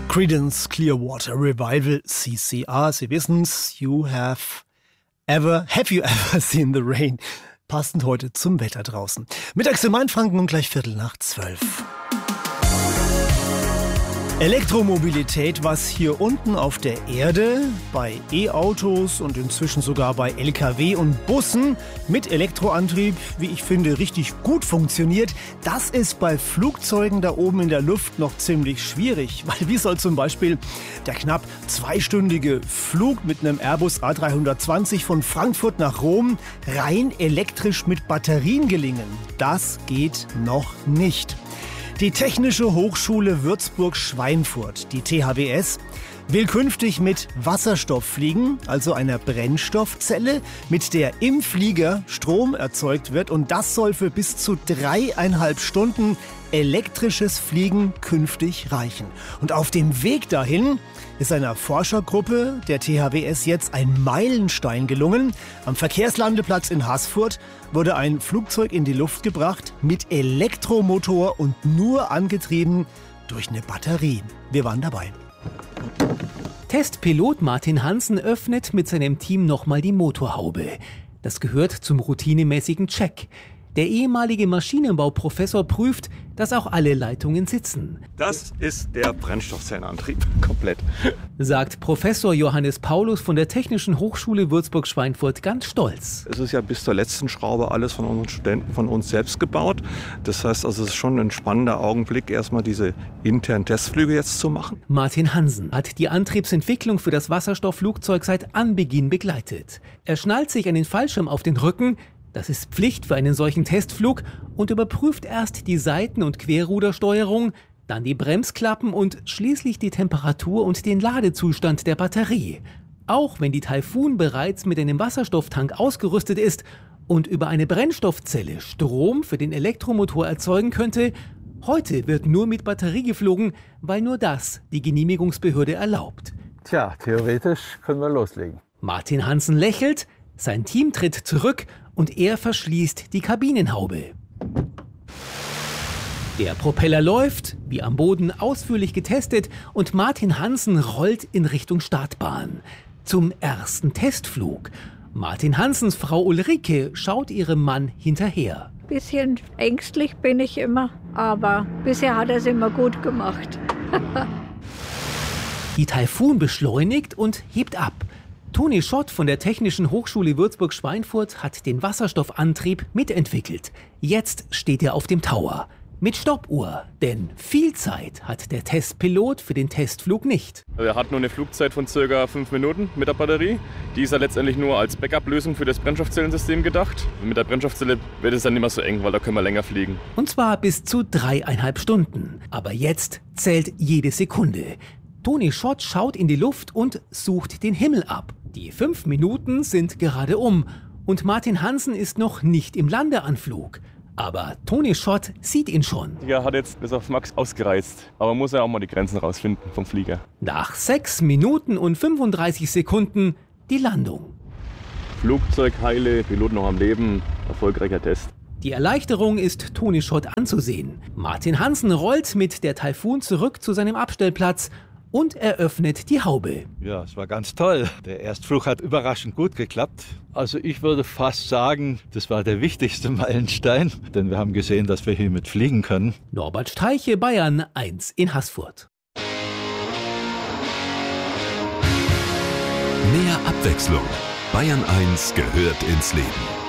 Creedence Clearwater Revival, CCR. Sie wissen's, have you ever seen the rain? Passend heute zum Wetter draußen. Mittags in Mainfranken um gleich 11:45. Elektromobilität, was hier unten auf der Erde bei E-Autos und inzwischen sogar bei LKW und Bussen mit Elektroantrieb, wie ich finde, richtig gut funktioniert, das ist bei Flugzeugen da oben in der Luft noch ziemlich schwierig. Weil wie soll zum Beispiel der knapp zweistündige Flug mit einem Airbus A320 von Frankfurt nach Rom rein elektrisch mit Batterien gelingen? Das geht noch nicht. Die Technische Hochschule Würzburg-Schweinfurt, die THWS, will künftig mit Wasserstoff fliegen, also einer Brennstoffzelle, mit der im Flieger Strom erzeugt wird. Und das soll für bis zu 3,5 Stunden elektrisches Fliegen künftig reichen. Und auf dem Weg dahin ist einer Forschergruppe der THWS jetzt ein Meilenstein gelungen. Am Verkehrslandeplatz in Haßfurt wurde ein Flugzeug in die Luft gebracht mit Elektromotor und nur angetrieben durch eine Batterie. Wir waren dabei. Testpilot Martin Hansen öffnet mit seinem Team nochmal die Motorhaube. Das gehört zum routinemäßigen Check. Der ehemalige Maschinenbauprofessor prüft, dass auch alle Leitungen sitzen. Das ist der Brennstoffzellenantrieb, komplett. Sagt Professor Johannes Paulus von der Technischen Hochschule Würzburg-Schweinfurt ganz stolz. Es ist ja bis zur letzten Schraube alles von unseren Studenten, von uns selbst gebaut. Das heißt also, es ist schon ein spannender Augenblick, erstmal diese internen Testflüge jetzt zu machen. Martin Hansen hat die Antriebsentwicklung für das Wasserstoffflugzeug seit Anbeginn begleitet. Er schnallt sich einen Fallschirm auf den Rücken. Das ist Pflicht für einen solchen Testflug und überprüft erst die Seiten- und Querrudersteuerung, dann die Bremsklappen und schließlich die Temperatur und den Ladezustand der Batterie. Auch wenn die Taifun bereits mit einem Wasserstofftank ausgerüstet ist und über eine Brennstoffzelle Strom für den Elektromotor erzeugen könnte, heute wird nur mit Batterie geflogen, weil nur das die Genehmigungsbehörde erlaubt. Tja, theoretisch können wir loslegen. Martin Hansen lächelt, sein Team tritt zurück und er verschließt die Kabinenhaube. Der Propeller läuft, wie am Boden ausführlich getestet, und Martin Hansen rollt in Richtung Startbahn. Zum ersten Testflug. Martin Hansens Frau Ulrike schaut ihrem Mann hinterher. Bisschen ängstlich bin ich immer, aber bisher hat er es immer gut gemacht. Die Taifun beschleunigt und hebt ab. Toni Schott von der Technischen Hochschule Würzburg-Schweinfurt hat den Wasserstoffantrieb mitentwickelt. Jetzt steht er auf dem Tower. Mit Stoppuhr, denn viel Zeit hat der Testpilot für den Testflug nicht. Er hat nur eine Flugzeit von ca. 5 Minuten mit der Batterie. Die ist ja letztendlich nur als Backup-Lösung für das Brennstoffzellensystem gedacht. Mit der Brennstoffzelle wird es dann nicht mehr so eng, weil da können wir länger fliegen. Und zwar bis zu 3,5 Stunden. Aber jetzt zählt jede Sekunde. Toni Schott schaut in die Luft und sucht den Himmel ab. Die 5 Minuten sind gerade um und Martin Hansen ist noch nicht im Landeanflug. Aber Toni Schott sieht ihn schon. Er hat jetzt bis auf Max ausgereizt, aber muss ja auch mal die Grenzen rausfinden vom Flieger. Nach 6 Minuten und 35 Sekunden die Landung. Flugzeug heile, Pilot noch am Leben, erfolgreicher Test. Die Erleichterung ist Toni Schott anzusehen. Martin Hansen rollt mit der Taifun zurück zu seinem Abstellplatz und eröffnet die Haube. Ja, es war ganz toll. Der Erstflug hat überraschend gut geklappt. Also ich würde fast sagen, das war der wichtigste Meilenstein, denn wir haben gesehen, dass wir hiermit fliegen können. Norbert Steiche, Bayern 1 in Haßfurt. Mehr Abwechslung. Bayern 1 gehört ins Leben.